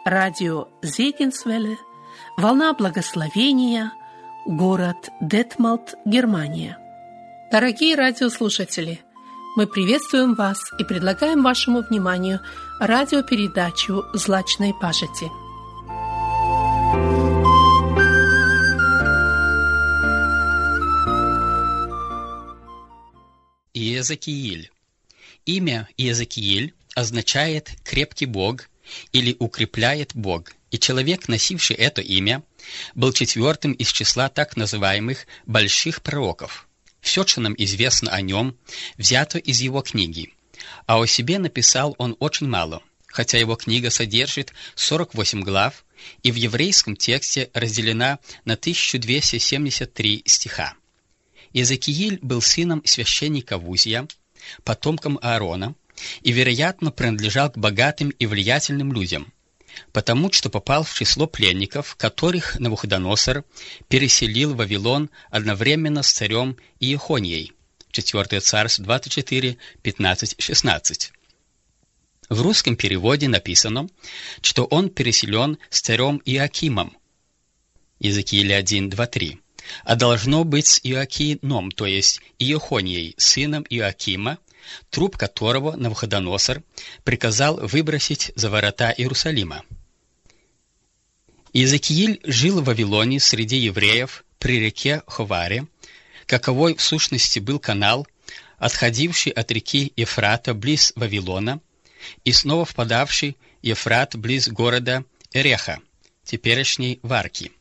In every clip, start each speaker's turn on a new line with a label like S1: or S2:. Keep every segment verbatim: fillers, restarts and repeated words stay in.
S1: радио Зегенсвелле, волна благословения, город Детмалт, Германия. Дорогие радиослушатели, мы приветствуем вас и предлагаем вашему вниманию радиопередачу «Злачной пажити».
S2: Иезекииль. Имя Иезекииль означает «крепкий Бог» или «укрепляет Бог», и человек, носивший это имя, был четвертым из числа так называемых «больших пророков». Все, что нам известно о нем, взято из его книги, а о себе написал он очень мало, хотя его книга содержит сорок восемь глав и в еврейском тексте разделена на тысяча двести семьдесят три стиха. Иезекииль был сыном священника Вузия, потомком Аарона, и, вероятно, принадлежал к богатым и влиятельным людям, потому что попал в число пленников, которых Навуходоносор переселил в Вавилон одновременно с царем Иехонией. четвёртое Царств двадцать четыре, пятнадцать, шестнадцать. В русском переводе написано, что он переселен с царем Иоакимом. Иезекииль один, два, три. А должно быть с Иоакином, то есть Иехонией, сыном Иоакима, труп которого Навуходоносор приказал выбросить за ворота Иерусалима. Иезекииль жил в Вавилоне среди евреев при реке Ховаре, каковой в сущности был канал, отходивший от реки Ефрата близ Вавилона и снова впадавший Ефрат близ города Эреха, теперешней Варки.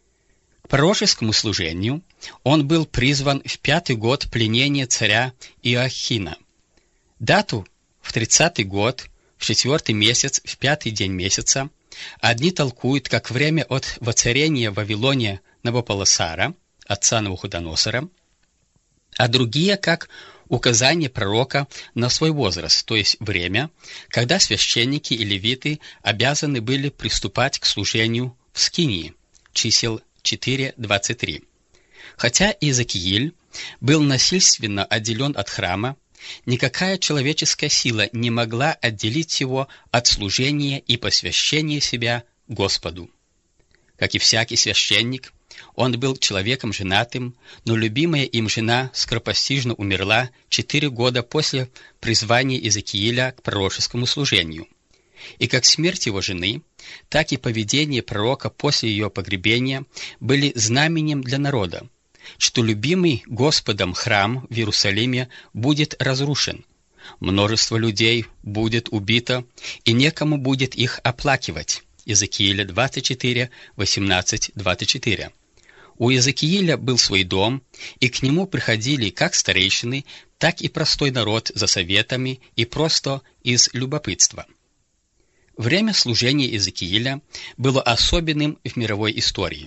S2: К пророческому служению он был призван в пятый год пленения царя Иоахина. Дату в тридцатый год, в четвертый месяц, в пятый день месяца одни толкуют как время от воцарения в Вавилоне Навуполосара, отца Навуходоносора, а другие как указание пророка на свой возраст, то есть время, когда священники и левиты обязаны были приступать к служению в скинии, чисел четыре, двадцать три. Хотя Иезекииль был насильственно отделен от храма, никакая человеческая сила не могла отделить его от служения и посвящения себя Господу. Как и всякий священник, он был человеком женатым, но любимая им жена скоропостижно умерла четыре года после призвания Иезекииля к пророческому служению. И как смерть его жены, так и поведение пророка после ее погребения были знаменем для народа, что любимый Господом храм в Иерусалиме будет разрушен, множество людей будет убито, и некому будет их оплакивать. Иезекииля двадцать четыре, восемнадцать, двадцать четыре. У Иезекииля был свой дом, и к нему приходили как старейшины, так и простой народ за советами и просто из любопытства. Время служения Иезекииля было особенным в мировой истории.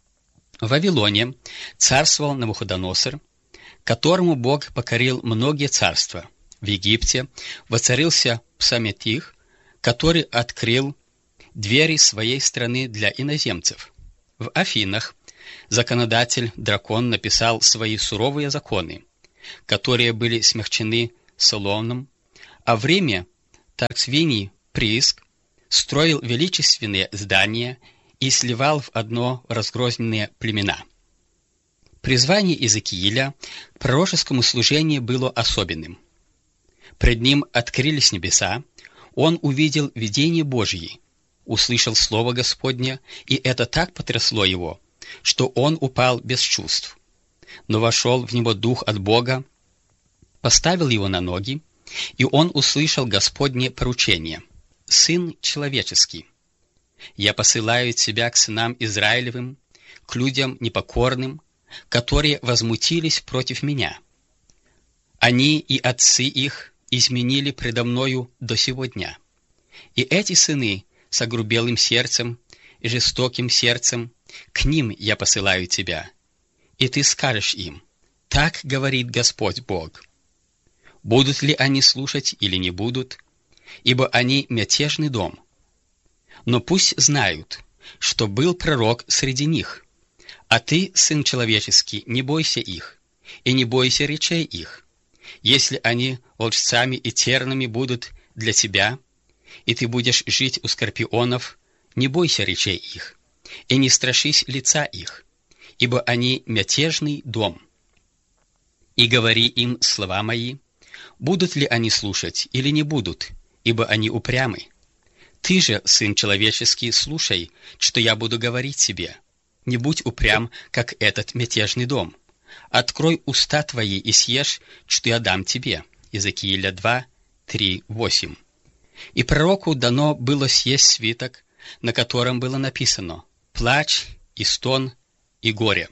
S2: В Вавилоне царствовал Навуходоносор, которому Бог покорил многие царства. В Египте воцарился Псаметих, который открыл двери своей страны для иноземцев. В Афинах законодатель Дракон написал свои суровые законы, которые были смягчены Солоном, а в Риме Тарквиний Прииск строил величественные здания и сливал в одно разгрозненные племена. Призвание Иезекииля к пророческому служению было особенным. Пред ним открылись небеса, он увидел видение Божье, услышал слово Господне, и это так потрясло его, что он упал без чувств. Но вошел в него дух от Бога, поставил его на ноги, и он услышал Господне поручение: «Сын человеческий, я посылаю тебя к сынам Израилевым, к людям непокорным, которые возмутились против меня. Они и отцы их изменили предо мною до сего дня. И эти сыны с огрубелым сердцем и жестоким сердцем, к ним я посылаю тебя. И ты скажешь им: так говорит Господь Бог. Будут ли они слушать или не будут, ибо они мятежный дом. Но пусть знают, что был пророк среди них. А ты, сын человеческий, не бойся их, и не бойся речей их. Если они лжцами и тернами будут для тебя, и ты будешь жить у скорпионов не бойся речей их, и не страшись лица их, ибо они мятежный дом. И говори им слова мои, будут ли они слушать или не будут, ибо они упрямы. Ты же, сын человеческий, слушай, что я буду говорить тебе. Не будь упрям, как этот мятежный дом. Открой уста твои и съешь, что я дам тебе. Иезекииля два, три, восемь. И пророку дано было съесть свиток, на котором было написано «Плач и стон и горе».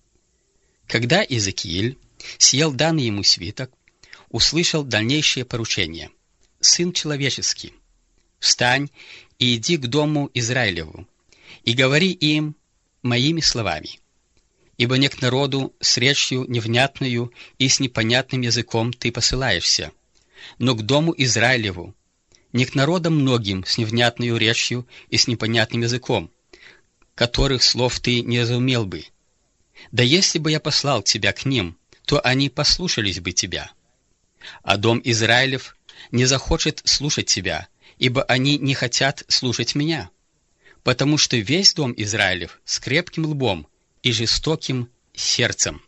S2: Когда Иезекииль съел данный ему свиток, услышал дальнейшее поручение. «Сын человеческий, встань и иди к дому Израилеву, и говори им моими словами, ибо не к народу с речью невнятную и с непонятным языком ты посылаешься, но к дому Израилеву, не к народам многим с невнятную речью и с непонятным языком, которых слов ты не разумел бы. Да если бы я послал тебя к ним, то они послушались бы тебя. А дом Израилев не захочет слушать тебя, ибо они не хотят слушать меня, потому что весь дом Израилев с крепким лбом и жестоким сердцем.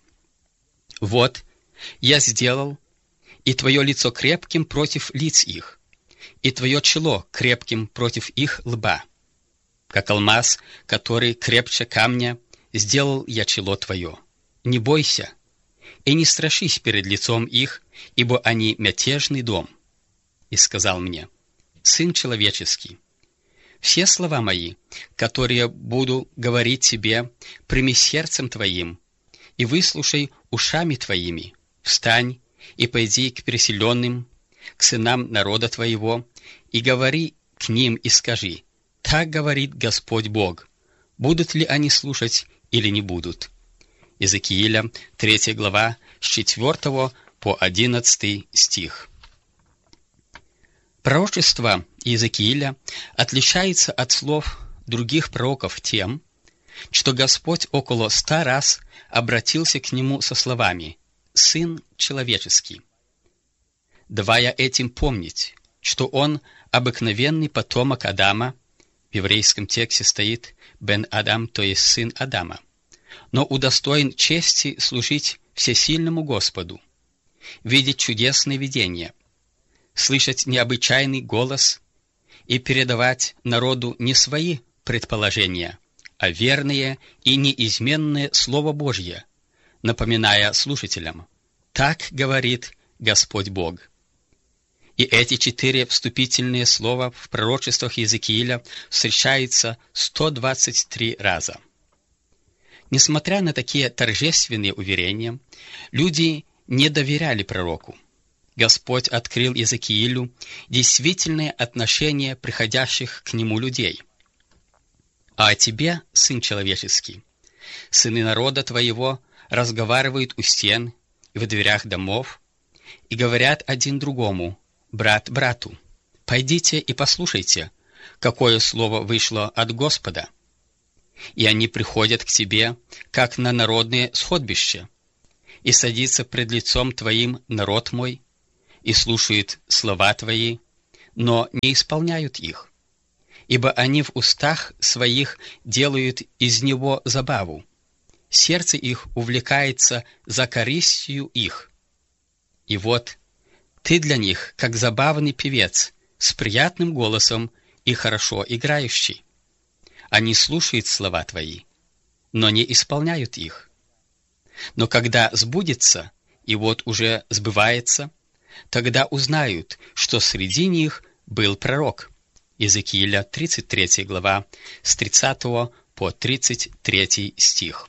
S2: Вот, я сделал и твое лицо крепким против лиц их, и твое чело крепким против их лба. Как алмаз, который крепче камня, сделал я чело твое. Не бойся и не страшись перед лицом их, ибо они мятежный дом. И сказал мне: сын человеческий, все слова мои, которые буду говорить тебе, прими сердцем твоим и выслушай ушами твоими. Встань и пойди к переселенным, к сынам народа твоего, и говори к ним и скажи: так говорит Господь Бог. Будут ли они слушать или не будут? Иезекииля, третья глава, с четвёртого по одиннадцатый стих. Пророчество Иезекииля отличается от слов других пророков тем, что Господь около ста раз обратился к нему со словами «Сын человеческий», давая этим помнить, что он обыкновенный потомок Адама, в еврейском тексте стоит «Бен Адам», то есть сын Адама, но удостоен чести служить всесильному Господу, видеть чудесные видения, слышать необычайный голос и передавать народу не свои предположения, а верное и неизменное Слово Божье, напоминая слушателям: «Так говорит Господь Бог». И эти четыре вступительные слова в пророчествах Иезекииля встречаются сто двадцать три раза. Несмотря на такие торжественные уверения, люди не доверяли пророку. Господь открыл Иезекиилю действительное отношение приходящих к нему людей. «А о тебе, сын человеческий, сыны народа твоего разговаривают у стен и в дверях домов, и говорят один другому, брат брату: пойдите и послушайте, какое слово вышло от Господа. И они приходят к тебе, как на народное сходбище, и садится пред лицом твоим народ мой, и слушают слова твои, но не исполняют их, ибо они в устах своих делают из него забаву, сердце их увлекается за корыстью их. И вот ты для них, как забавный певец, с приятным голосом и хорошо играющий. Они слушают слова твои, но не исполняют их. Но когда сбудется, и вот уже сбывается, тогда узнают, что среди них был пророк». Иезекииля, тридцать третья глава, с тридцатого по тридцать третий стих.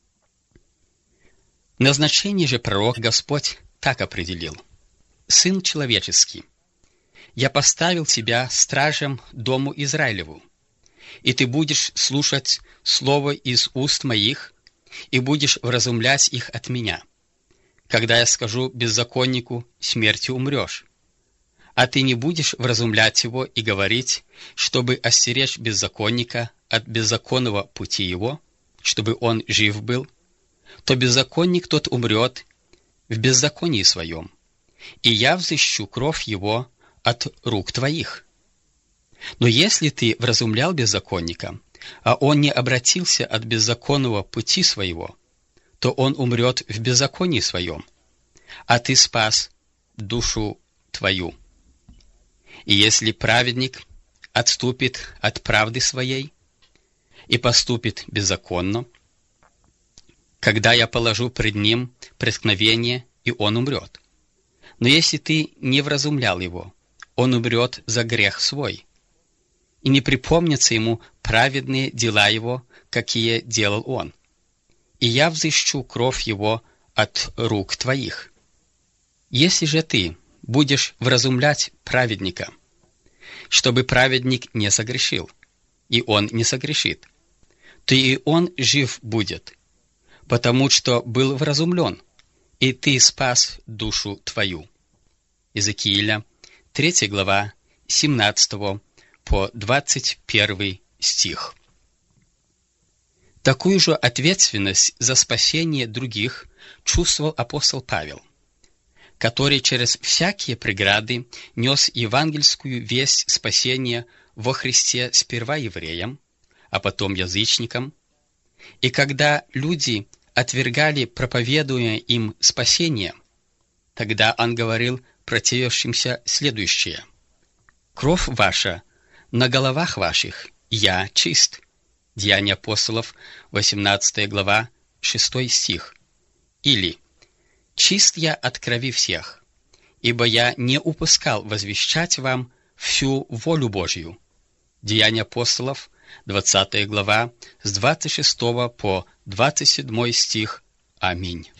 S2: Назначение же пророк Господь так определил: «Сын человеческий, я поставил тебя стражем дому Израилеву, и ты будешь слушать слово из уст моих, и будешь вразумлять их от меня. Когда я скажу беззаконнику: смертью умрешь, а ты не будешь вразумлять его и говорить, чтобы остеречь беззаконника от беззаконного пути его, чтобы он жив был, то беззаконник тот умрет в беззаконии своем, и я взыщу кровь его от рук твоих. Но если ты вразумлял беззаконника, а он не обратился от беззаконного пути своего, то он умрет в беззаконии своем, а ты спас душу твою. И если праведник отступит от правды своей и поступит беззаконно, когда я положу пред ним преткновение, и он умрет. Но если ты не вразумлял его, он умрет за грех свой, и не припомнятся ему праведные дела его, какие делал он. И я взыщу кровь его от рук твоих. Если же ты будешь вразумлять праведника, чтобы праведник не согрешил, и он не согрешит, то и он жив будет, потому что был вразумлен, и ты спас душу твою. Иезекииля, третья глава, семнадцатого по двадцать первый стих. Такую же ответственность за спасение других чувствовал апостол Павел, который через всякие преграды нес евангельскую весть спасения во Христе сперва евреям, а потом язычникам. И когда люди отвергали проповедуемое им спасение, тогда он говорил противившимся следующее: «Кровь ваша на головах ваших, я чист». Деяния апостолов, восемнадцатая глава, шестой стих. Или «Чист я от крови всех, ибо я не упускал возвещать вам всю волю Божью». Деяния апостолов, двадцатая глава, с двадцать шестого по двадцать седьмой стих. Аминь.